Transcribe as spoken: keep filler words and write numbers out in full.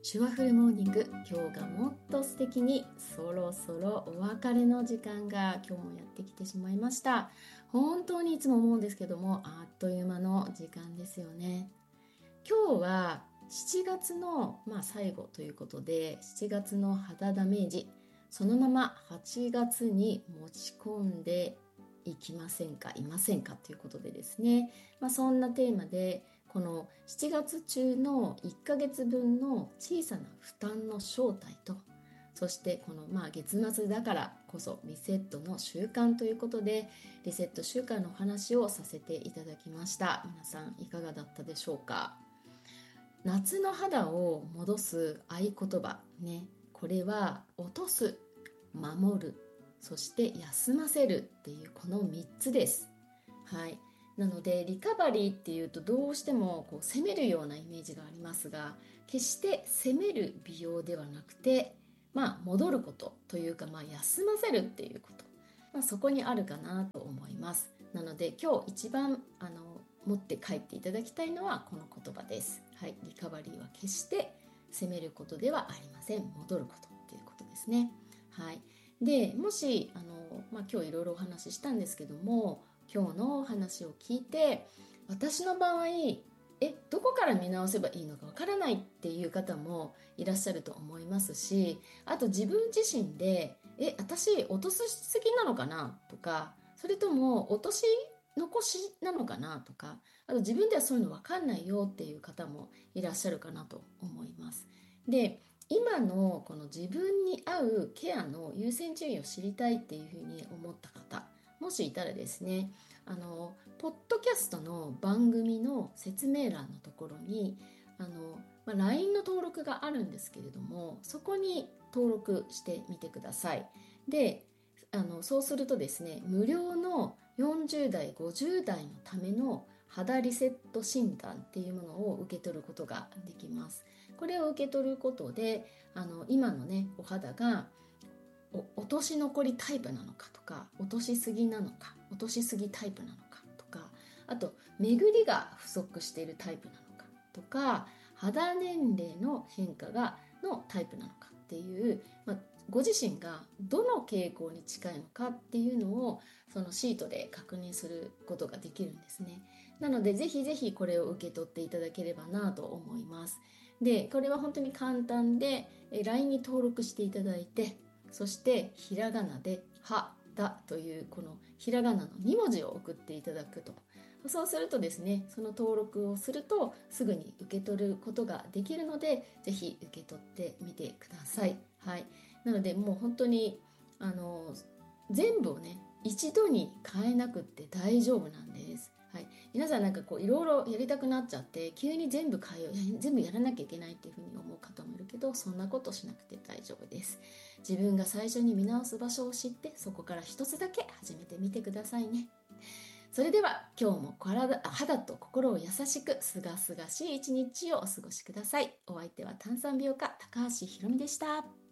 シュワフルモーニング、今日がもっと素敵に、そろそろお別れの時間が今日もやってきてしまいました。本当にいつも思うんですけども、あっという間の時間ですよね。今日はしちがつの、まあ、最後ということで、しちがつの肌ダメージ、そのままはちがつに持ち込んでいきませんか、いませんかということでですね、まあ、そんなテーマでこのしちがつ中のいっかげつぶんの小さな負担の正体と、そしてこのまあ月末だからこそリセットの習慣ということで、リセット習慣のお話をさせていただきました。皆さんいかがだったでしょうか。夏の肌を戻す合言葉ね、これは落とす、守る、そして休ませるっていうこのみっつです。はい。なのでリカバリーっていうとどうしてもこう攻めるようなイメージがありますが、決して攻める美容ではなくて、まあ戻ることというか、まあ休ませるっていうこと、まあ、そこにあるかなと思います。なので今日一番あの持って帰っていただきたいのはこの言葉です。はい、リカバリーは決して攻めることではありません。戻ることっていうことですね。はい。でもしあの、まあ、今日いろいろお話ししたんですけども、今日のお話を聞いて、私の場合えどこから見直せばいいのかわからないっていう方もいらっしゃると思いますし、あと自分自身でえ私落としすぎなのかなとか、それとも落とし残しなのかなとか、あと自分ではそういうの分かんないよっていう方もいらっしゃるかなと思います。で、今のこの自分に合うケアの優先順位を知りたいっていうふうに思った方、もしいたらですね、あのポッドキャストの番組の説明欄のところにあの、まあ、ライン の登録があるんですけれども、そこに登録してみてください。で、あのそうするとですね、無料のよんじゅうだいごじゅうだいのための肌リセット診断っていうものを受け取ることができます。これを受け取ることで、あの今のねお肌がお落とし残りタイプなのかとか、落としすぎなのか、落としすぎタイプなのかとか、あと巡りが不足しているタイプなのかとか、肌年齢の変化がのタイプなのかっていう、まあ、ご自身がどの傾向に近いのかっていうのをそのシートで確認することができるんですね。なのでぜひぜひこれを受け取っていただければなと思います。で、これは本当に簡単で ライン に登録していただいて、そしてひらがなではだというこのひらがなのに文字を送っていただくと、そうするとですね、その登録をするとすぐに受け取ることができるので、ぜひ受け取ってみてください。はい。なのでもう本当にあの全部をね一度に変えなくって大丈夫なんです。はい、皆さんなんかこういろいろやりたくなっちゃって急に全部変えよう、全部やらなきゃいけないっていうふうに思う方もいるけど、そんなことしなくて大丈夫です。自分が最初に見直す場所を知って、そこから一つだけ始めてみてくださいね。それでは今日も体肌と心を優しくすがすがしい一日をお過ごしください。お相手は炭酸美容家高橋ひろみでした。